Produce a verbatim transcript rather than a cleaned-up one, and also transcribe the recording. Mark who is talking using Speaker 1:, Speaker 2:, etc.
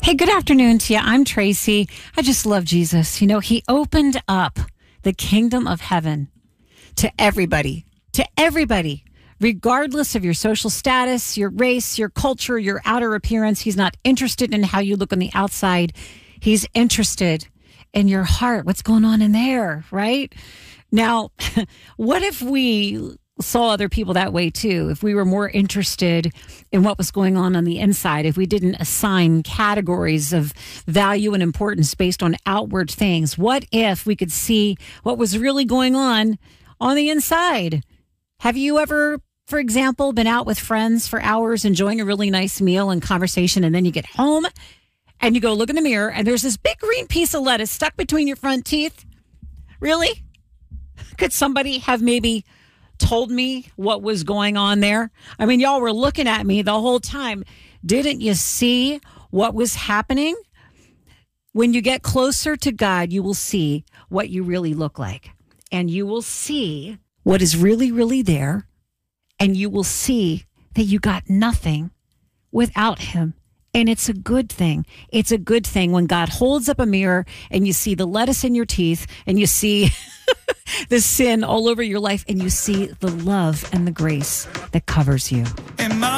Speaker 1: Hey, good afternoon to you. I'm Tracy. I just love Jesus. You know, he opened up the kingdom of heaven to everybody, to everybody, regardless of your social status, your race, your culture, your outer appearance. He's not interested in how you look on the outside. He's interested in your heart. What's going on in there, right? Now, what if we saw other people that way too? If we were more interested in what was going on on the inside, if we didn't assign categories of value and importance based on outward things, what if we could see what was really going on on the inside? Have you ever, for example, been out with friends for hours enjoying a really nice meal and conversation, and then you get home and you go look in the mirror and there's this big green piece of lettuce stuck between your front teeth? Really? Could somebody have maybe told me what was going on there? I mean, y'all were looking at me the whole time. Didn't you see what was happening? When you get closer to God, you will see what you really look like. And you will see what is really, really there. And you will see that you got nothing without him. And it's a good thing. It's a good thing when God holds up a mirror and you see the lettuce in your teeth and you see the sin all over your life and you see the love and the grace that covers you.